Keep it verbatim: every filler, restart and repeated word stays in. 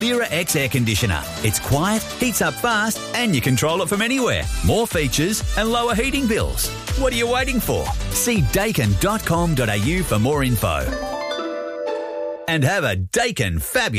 Lira X air conditioner. It's quiet, heats up fast, and you control it from anywhere. More features and lower heating bills. What are you waiting for? See dakin dot com dot a u for more info. And have a Dakin fabulous